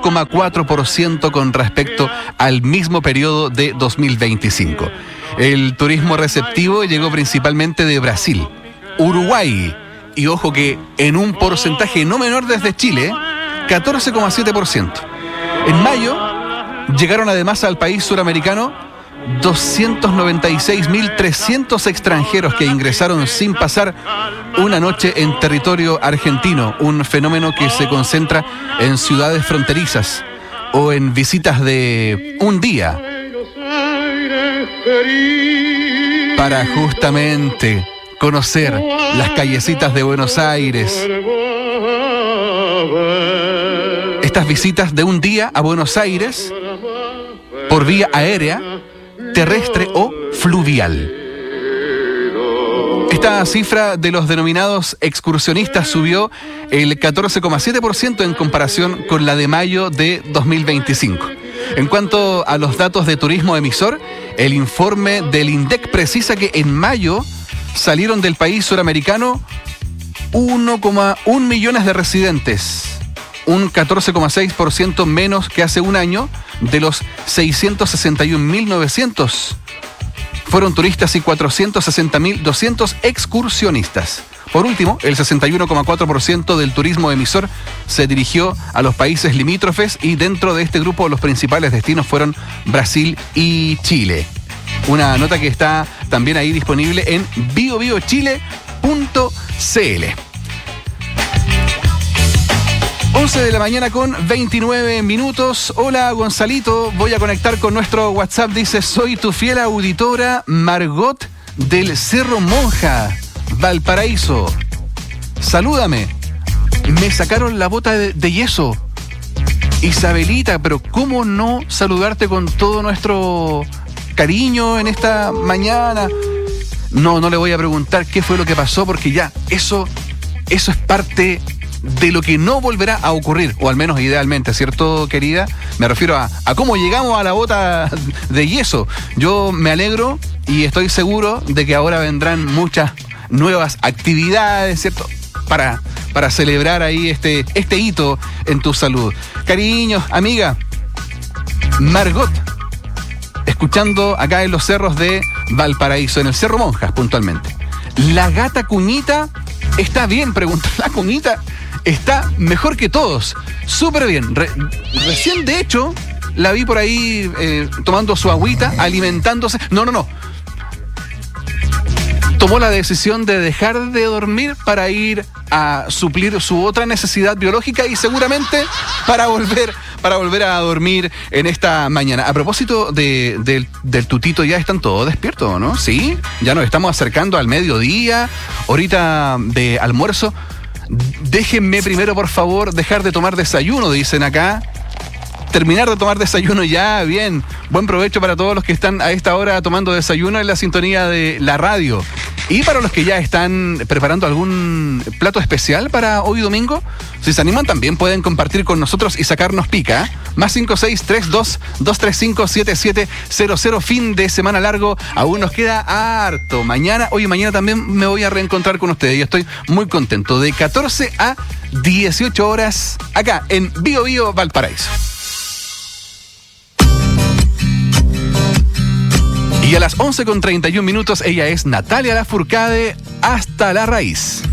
2,4% con respecto al mismo periodo de 2025. El turismo receptivo llegó principalmente de Brasil, Uruguay y ojo que en un porcentaje no menor desde Chile, 14,7%. En mayo llegaron además al país suramericano 296.300 extranjeros que ingresaron sin pasar una noche en territorio argentino, un fenómeno que se concentra en ciudades fronterizas o en visitas de un día para justamente conocer las callecitas de Buenos Aires. Estas visitas de un día a Buenos Aires por vía aérea, terrestre o fluvial. Esta cifra de los denominados excursionistas subió el 14,7% en comparación con la de mayo de 2025. En cuanto a los datos de turismo emisor, el informe del INDEC precisa que en mayo salieron del país suramericano 1,1 millones de residentes, un 14,6% menos que hace un año. De los 661.900 fueron turistas y 460.200 excursionistas. Por último, el 61,4% del turismo emisor se dirigió a los países limítrofes y dentro de este grupo los principales destinos fueron Brasil y Chile. Una nota que está también ahí disponible en biobiochile.cl. 11 de la mañana con 29 minutos. Hola, Gonzalito. Voy a conectar con nuestro WhatsApp. Dice, soy tu fiel auditora Margot del Cerro Monja, Valparaíso. Salúdame. Me sacaron la bota de yeso. Isabelita, pero ¿cómo no saludarte con todo nuestro cariño en esta mañana? No le voy a preguntar qué fue lo que pasó, porque ya, eso es parte de lo que no volverá a ocurrir, o al menos idealmente, ¿cierto, querida? Me refiero a cómo llegamos a la bota de yeso. Yo me alegro y estoy seguro de que ahora vendrán muchas nuevas actividades, ¿cierto? Para celebrar ahí este hito en tu salud. Cariños, amiga Margot, escuchando acá en los cerros de Valparaíso, en el Cerro Monjas puntualmente. ¿La gata Cuñita está bien? Preguntó la Cuñita. Está mejor que todos, súper bien. Recién, de hecho, la vi por ahí tomando su agüita, alimentándose. No. Tomó la decisión de dejar de dormir para ir a suplir su otra necesidad biológica y seguramente para volver a dormir en esta mañana. A propósito del tutito, ¿ya están todos despiertos, no? Sí, ya nos estamos acercando al mediodía, horita de almuerzo. Déjenme primero, por favor, dejar de tomar desayuno, dicen acá. Terminar de tomar desayuno ya, bien. Buen provecho para todos los que están a esta hora tomando desayuno en la sintonía de la radio. Y para los que ya están preparando algún plato especial para hoy domingo, si se animan también pueden compartir con nosotros y sacarnos pica. Más 563-235-7700. Fin de semana largo, aún nos queda harto. Mañana también me voy a reencontrar con ustedes y estoy muy contento. De 14 a 18 horas acá en Bio Bio Valparaíso. Y a las 11:31 ella es Natalia Lafourcade, Hasta la Raíz.